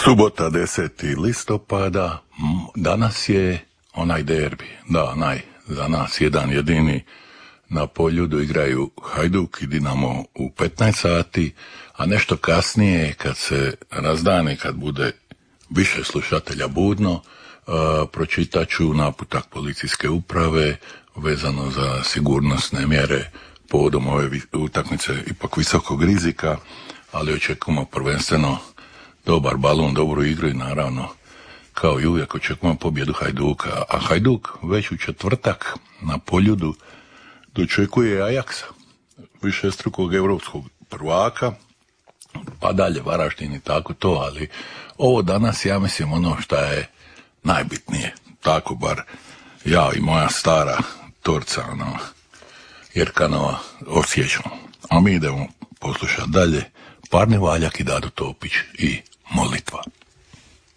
Subota 10. listopada, danas je onaj derbi, za nas jedan jedini. Na Poljudu igraju Hajduk i Dinamo u 15 sati, a nešto kasnije kad se razdane, kad bude više slušatelja budno, pročitat ću naputak policijske uprave vezano za sigurnosne mjere povodom ove utakmice ipak visokog rizika, ali očekujemo prvenstveno dobar balon, dobru igru i naravno kao i uvijek očekujemo pobjedu Hajduka. A Hajduk već u četvrtak na Poljudu dočekuje Ajaksa, višestrukog europskog prvaka, pa dalje Varaždin i tako to, ali ovo danas ja mislim ono što je najbitnije, tako bar ja i moja stara torca Jerkanova osjećamo. A mi idemo poslušati dalje Parni Valjak i Dado Topić i Molitva.